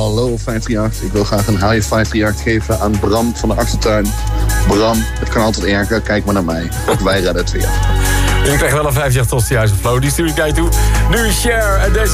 Hallo 538. Ik wil graag een high 538 geven aan Bram van de Achtertuin. Bram, het kan altijd erger. Kijk maar naar mij. Ook wij redden het weer. Je krijgt wel een 5 tosti uit zijn flow. Die stuur ik naar je toe. Nu Cher en deze